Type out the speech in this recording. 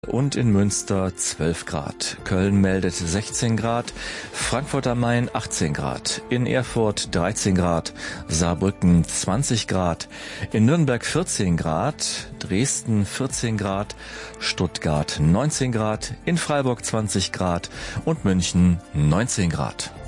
und in Münster 12 Grad. Köln meldet 16 Grad, Frankfurt am Main 18 Grad, in Erfurt 13 Grad, Saarbrücken 20 Grad, in Nürnberg 14 Grad, Dresden 14 Grad, Stuttgart 19 Grad, in Freiburg 20 Grad und München 19 Grad.